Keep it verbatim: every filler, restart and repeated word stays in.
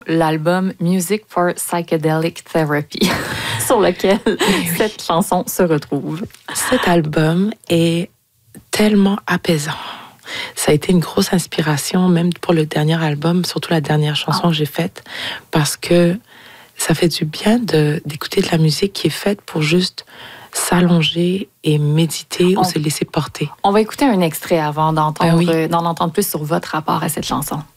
l'album Music for Psychedelic Therapy, sur lequel oui. cette chanson se retrouve. Cet album est tellement apaisant. Ça a été une grosse inspiration, même pour le dernier album, surtout la dernière chanson oh. que j'ai faite, parce que ça fait du bien de, d'écouter de la musique qui est faite pour juste s'allonger et méditer on, ou se laisser porter. On va écouter un extrait avant d'entendre, ben oui. d'en entendre plus sur votre rapport à cette chanson.